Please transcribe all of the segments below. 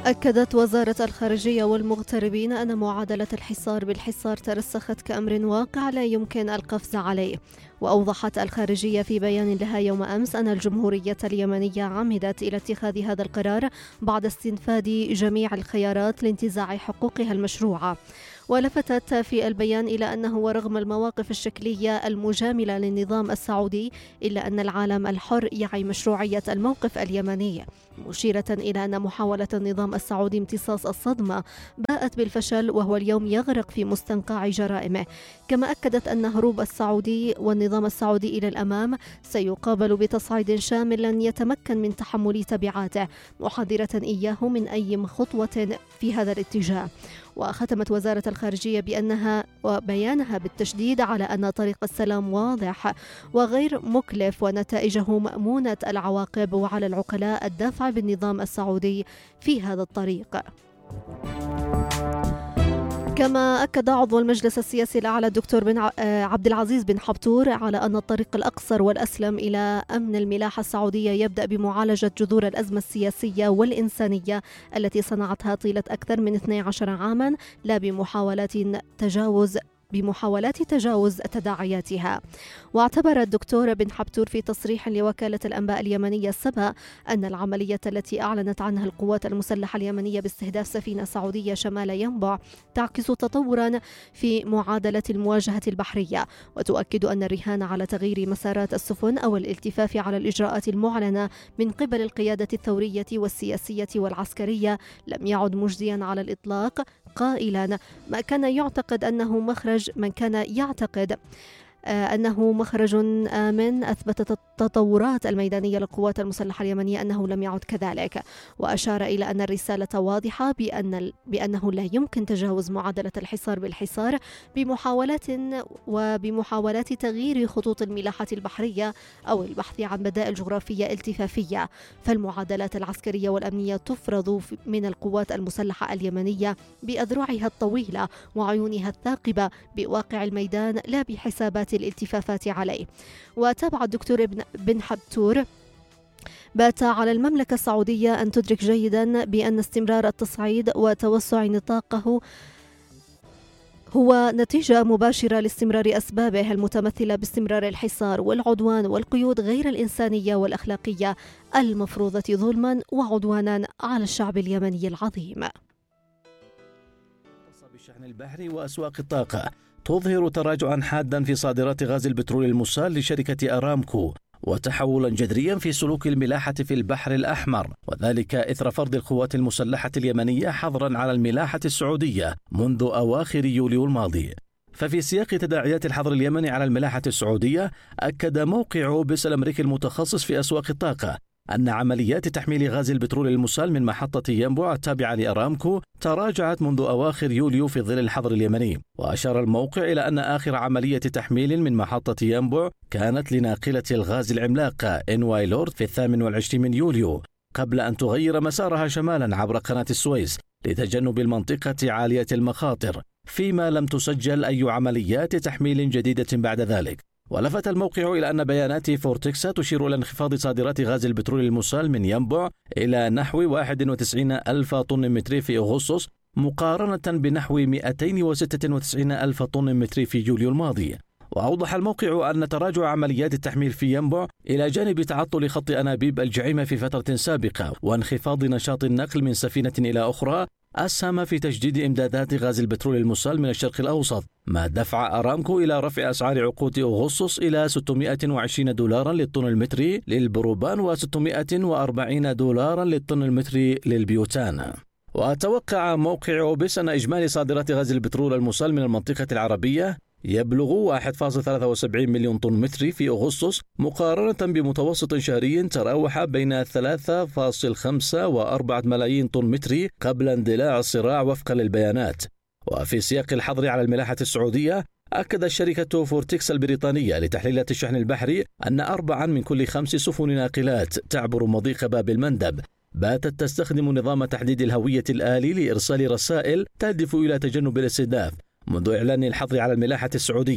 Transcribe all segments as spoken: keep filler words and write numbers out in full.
أكدت وزارة الخارجية والمغتربين أن معادلة الحصار بالحصار ترسخت كأمر واقع لا يمكن القفز عليه. وأوضحت الخارجية في بيان لها يوم أمس أن الجمهورية اليمنية عمدت إلى اتخاذ هذا القرار بعد استنفاد جميع الخيارات لانتزاع حقوقها المشروعة. ولفتت في البيان إلى أنه ورغم المواقف الشكلية المجاملة للنظام السعودي إلا أن العالم الحر يعي مشروعية الموقف اليمني، مشيرة إلى أن محاولة النظام السعودي امتصاص الصدمة باءت بالفشل وهو اليوم يغرق في مستنقع جرائمه. كما أكدت أن هروب السعودي والنظام السعودي إلى الأمام سيقابل بتصعيد شامل لن يتمكن من تحمل تبعاته، محذرة إياه من أي خطوة في هذا الاتجاه. وختمت وزارة الخارجية بأنها وبيانها بالتشديد على أن طريق السلام واضح وغير مكلف ونتائجه مأمونة العواقب، وعلى العقلاء الدافع بالنظام السعودي في هذا الطريق. كما أكد عضو المجلس السياسي الأعلى الدكتور بن عبد العزيز بن حبتور على أن الطريق الأقصر والأسلم إلى أمن الملاحة السعودية يبدأ بمعالجة جذور الأزمة السياسية والإنسانية التي صنعتها طيلة أكثر من اثني عشر عاما، لا بمحاولات تجاوز بمحاولات تجاوز تداعياتها. واعتبر الدكتور بن حبتور في تصريح لوكالة الأنباء اليمنية السبا أن العملية التي أعلنت عنها القوات المسلحة اليمنية باستهداف سفينة سعودية شمال ينبع تعكس تطورا في معادلة المواجهة البحرية، وتؤكد أن الرهان على تغيير مسارات السفن أو الالتفاف على الإجراءات المعلنة من قبل القيادة الثورية والسياسية والعسكرية لم يعد مجديا على الإطلاق، قائلا ما كان يعتقد أنه مخرج من كان يعتقد أنه مخرج آمن. أثبتت التطورات الميدانية للقوات المسلحة اليمنية أنه لم يعد كذلك، وأشار إلى أن الرسالة واضحة بأن بأنه لا يمكن تجاوز معادلة الحصار بالحصار بمحاولات وبمحاولات تغيير خطوط الملاحة البحرية أو البحث عن بدائل جغرافية التفافية، فالمعادلات العسكرية والأمنية تفرض من القوات المسلحة اليمنية بأذرعها الطويلة وعيونها الثاقبة بواقع الميدان لا بحسابات الالتفافات عليه. وتابع الدكتور بن حبتور بات على المملكة السعودية أن تدرك جيدا بأن استمرار التصعيد وتوسع نطاقه هو نتيجة مباشرة لاستمرار أسبابه المتمثلة باستمرار الحصار والعدوان والقيود غير الإنسانية والأخلاقية المفروضة ظلما وعدوانا على الشعب اليمني العظيم. بالشحن البحري وأسواق الطاقة تظهر تراجعا حادا في صادرات غاز البترول المسال لشركة أرامكو، وتحولا جذريا في سلوك الملاحة في البحر الأحمر، وذلك إثر فرض القوات المسلحة اليمنية حظرا على الملاحة السعودية منذ أواخر يوليو الماضي. ففي سياق تداعيات الحظر اليمني على الملاحة السعودية، أكد موقع بيس الأمريكي المتخصص في أسواق الطاقة أن عمليات تحميل غاز البترول المسال من محطة ينبع التابعة لأرامكو تراجعت منذ أواخر يوليو في ظل الحظر اليمني. وأشار الموقع إلى أن آخر عملية تحميل من محطة ينبع كانت لناقلة الغاز العملاقة إن واي لورد في الثامن والعشرين من يوليو، قبل أن تغير مسارها شمالا عبر قناة السويس لتجنب المنطقة عالية المخاطر، فيما لم تسجل أي عمليات تحميل جديدة بعد ذلك. ولفت الموقع إلى أن بيانات فورتكسا تشير إلى انخفاض صادرات غاز البترول المسال من ينبع إلى نحو واحد وتسعين ألف طن متري في أغسطس، مقارنة بنحو مئتين وستة وتسعين ألف طن متري في يوليو الماضي. وأوضح الموقع أن تراجع عمليات التحميل في ينبع إلى جانب تعطل خط أنابيب الجعيمة في فترة سابقة وانخفاض نشاط النقل من سفينة إلى أخرى أسهم في تجديد إمدادات غاز البترول المسال من الشرق الأوسط، ما دفع أرامكو إلى رفع أسعار عقود أغسطس إلى ستمائة وعشرين دولارا للطن المتري للبروبان و640 دولارا للطن المتري للبيوتان. وأتوقع موقع بيس أن إجمالي صادرات غاز البترول المسال من المنطقة العربية يبلغ واحد فاصلة ثلاثة وسبعين مليون طن متري في أغسطس، مقارنة بمتوسط شهري تراوح بين ثلاثة فاصلة خمسة وأربعة ملايين طن متري قبل اندلاع الصراع وفقا للبيانات. وفي سياق الحظر على الملاحة السعودية، أكدت شركة فورتكس البريطانية لتحليلات الشحن البحري أن أربعا من كل خمس سفن ناقلات تعبر مضيق باب المندب باتت تستخدم نظام تحديد الهوية الآلي لإرسال رسائل تهدف إلى تجنب الاستهداف منذ إعلان الحظر على الملاحة السعودية،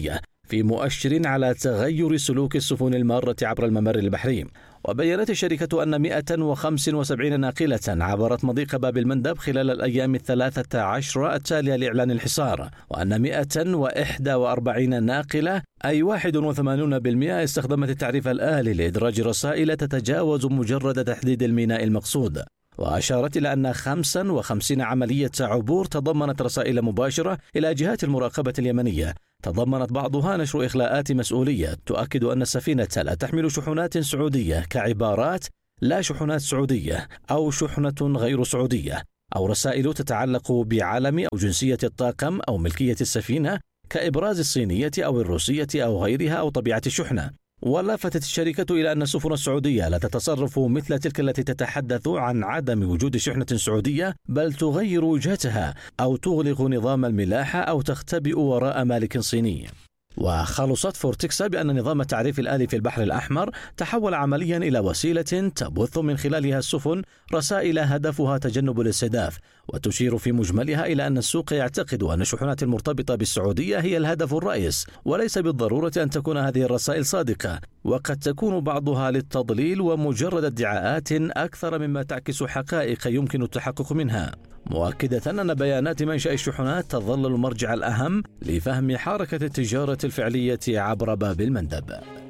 في مؤشر على تغير سلوك السفن المارة عبر الممر البحري. وبيّنت الشركة أن مئة وخمسة وسبعين ناقلة عبرت مضيق باب المندب خلال الأيام الثلاثة عشر التالية لإعلان الحصار، وأن مئة وإحدى وأربعين ناقلة أي واحد وثمانين بالمئة استخدمت التعريف الآلي لإدراج رسائل تتجاوز مجرد تحديد الميناء المقصود. وأشارت إلى أن خمسة وخمسين عملية عبور تضمنت رسائل مباشرة إلى جهات المراقبة اليمنية، تضمنت بعضها نشر إخلاءات مسؤولية تؤكد أن السفينة لا تحمل شحنات سعودية كعبارات لا شحنات سعودية أو شحنة غير سعودية، أو رسائل تتعلق بعلم أو جنسية الطاقم أو ملكية السفينة كإبراز الصينية أو الروسية أو غيرها أو طبيعة الشحنة. ولفتت الشركة إلى أن السفن السعودية لا تتصرف مثل تلك التي تتحدث عن عدم وجود شحنة سعودية، بل تغير وجهتها أو تغلق نظام الملاحة أو تختبئ وراء مالك صيني. وخلصت فورتكسا بأن نظام التعريف الآلي في البحر الأحمر تحول عمليا إلى وسيلة تبث من خلالها السفن رسائل هدفها تجنب الاستهداف، وتشير في مجملها إلى أن السوق يعتقد أن الشحنات المرتبطة بالسعودية هي الهدف الرئيس، وليس بالضرورة أن تكون هذه الرسائل صادقة، وقد تكون بعضها للتضليل ومجرد ادعاءات أكثر مما تعكس حقائق يمكن التحقق منها، مؤكدة أن بيانات منشأ الشحنات تظل المرجع الأهم لفهم حركة التجارة الفعلية عبر باب المندب.